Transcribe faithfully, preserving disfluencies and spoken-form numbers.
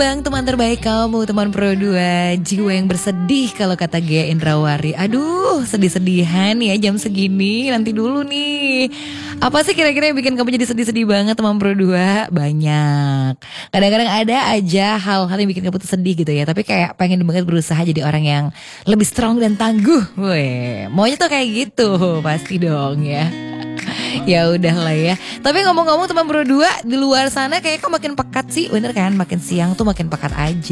Bang, teman terbaik kamu, teman Pro dua, jiwa yang bersedih kalau kata Gea Indrawari. Aduh, sedih-sedihan ya jam segini. Nanti dulu nih. Apa sih kira-kira yang bikin kamu jadi sedih-sedih banget teman Pro dua? Banyak. Kadang-kadang ada aja hal-hal yang bikin kamu tuh sedih gitu ya. Tapi kayak pengen banget berusaha jadi orang yang lebih strong dan tangguh. Weh, maunya tuh kayak gitu, pasti dong ya. Ya udahlah ya. Tapi ngomong-ngomong teman berdua di luar sana kayak kok makin pekat sih, bener kan? Makin siang tuh makin pekat aja.